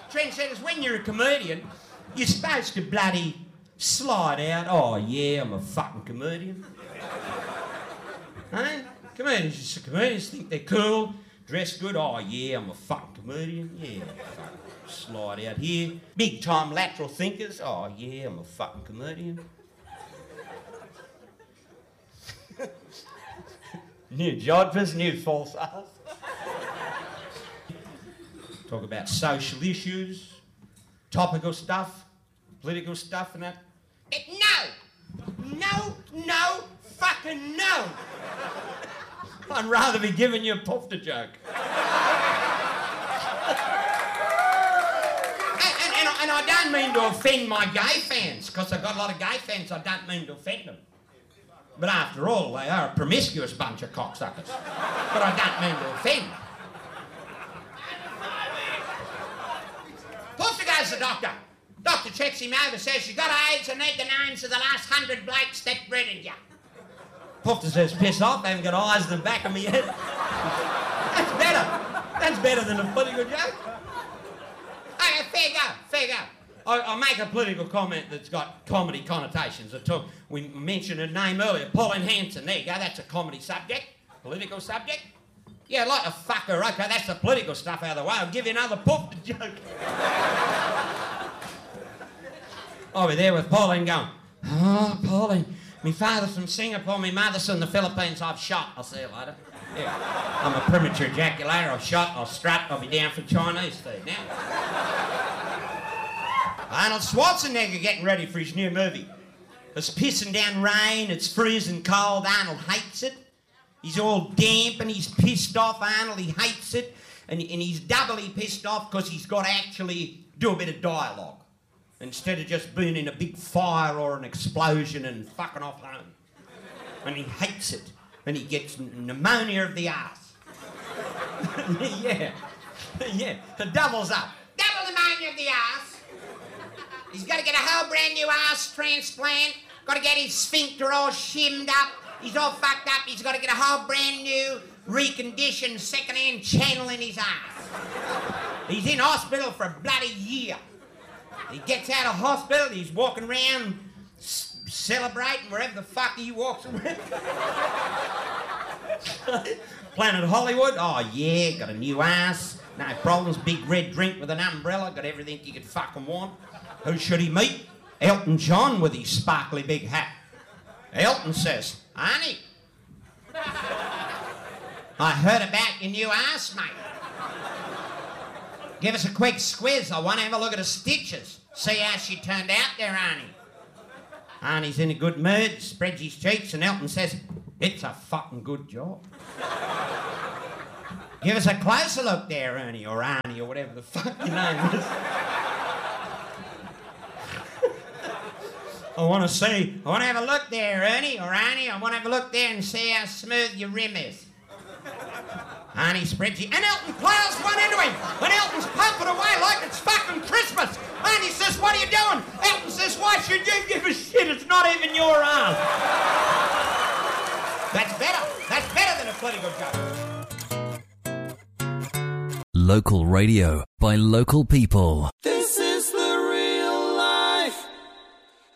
Trendsetters, when you're a comedian, you're supposed to bloody slide out. Oh, yeah, I'm a fucking comedian. Hey? Comedians think they're cool, dress good. Oh, yeah, I'm a fucking comedian. Yeah, fucking slide out here. Big time lateral thinkers. Oh, yeah, I'm a fucking comedian. New jodhpurs, new false arse. Talk about social issues, topical stuff, political stuff and that. No, fucking no. I'd rather be giving you a pufter joke. And I don't mean to offend my gay fans, because I've got a lot of gay fans, I don't mean to offend them. But after all, they are a promiscuous bunch of cocksuckers. But I don't mean to offend. Pufter goes to the doctor. Doctor checks him over, says, you got AIDS, I need the names of the last 100 blokes that breaded you. Pufter says, piss off, I haven't got eyes in the back of my head. That's better. That's better than a political joke. Okay, fair go. I'll make a political comment that's got comedy connotations. We mentioned a name earlier, Pauline Hanson. There you go, that's a comedy subject, political subject. Yeah, like a fucker, okay, that's the political stuff out of the way. I'll give you another pufter joke. I'll be there with Pauline going, oh, Pauline, my father's from Singapore, my mother's from the Philippines, I've shot. I'll see you later. Yeah, I'm a premature ejaculator, I've shot, I'll strut, I'll be down for Chinese food now. Arnold Schwarzenegger getting ready for his new movie. It's pissing down rain, it's freezing cold, Arnold hates it. He's all damp and he's pissed off, Arnold, he hates it. And he's doubly pissed off because he's got to actually do a bit of dialogue. Instead of just being in a big fire or an explosion and fucking off home. And he hates it. And he gets pneumonia of the arse. Yeah, it doubles up. Double pneumonia of the arse. He's got to get a whole brand new arse transplant. Got to get his sphincter all shimmed up. He's all fucked up. He's got to get a whole brand new, reconditioned, second-hand channel in his arse. He's in hospital for a bloody year. He gets out of hospital, he's walking around celebrating wherever the fuck he walks around. Planet Hollywood, oh yeah, got a new ass, no problems, big red drink with an umbrella, got everything you could fucking want. Who should he meet? Elton John with his sparkly big hat. Elton says, Arnie, I heard about your new ass, mate. Give us a quick squiz. I want to have a look at the stitches. See how she turned out there, Arnie. Arnie's in a good mood, spreads his cheeks, and Elton says, it's a fucking good job. Give us a closer look there, Ernie, or Arnie, or whatever the fuck your name is. I want to have a look there, Ernie, or Arnie. I want to have a look there and see how smooth your rim is. Arnie spreads it, and Elton plows one into him, and Elton's pumping away like it's fucking Christmas. Arnie says, what are you doing? Elton says, why should you give a shit? It's not even your arm. That's better. That's better than a political joke. Local radio by local people.